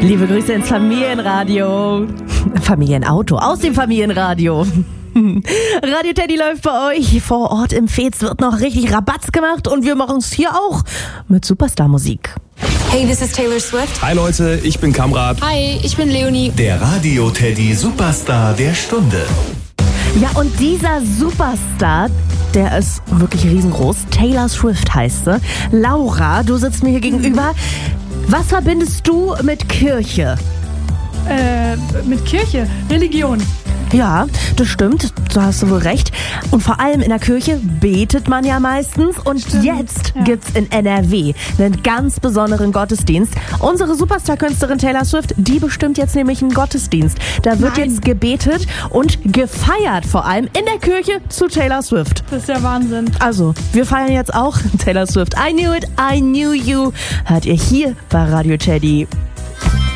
Liebe Grüße ins Familienradio. Familienauto aus dem Familienradio. Radio Teddy läuft bei euch. Vor Ort im Fez wird noch richtig Rabatz gemacht und wir machen es hier auch mit Superstar-Musik. Hey, this is Taylor Swift. Hi Leute, ich bin Kamrat. Hi, ich bin Leonie. Der Radio Teddy Superstar der Stunde. Ja, und dieser Superstar, der ist wirklich riesengroß. Taylor Swift heißt sie. Laura, du sitzt mir hier gegenüber. Was verbindest du mit Kirche? Mit Kirche, Religion. Ja, das stimmt, da hast du wohl recht. Und vor allem in der Kirche betet man ja meistens. Und jetzt gibt's in NRW einen ganz besonderen Gottesdienst. Unsere Superstar-Künstlerin Taylor Swift, die bestimmt jetzt nämlich einen Gottesdienst. Da wird jetzt gebetet und gefeiert, vor allem in der Kirche zu Taylor Swift. Das ist der Wahnsinn. Also, wir feiern jetzt auch Taylor Swift. I Knew It, I Knew You. Hört ihr hier bei Radio Teddy.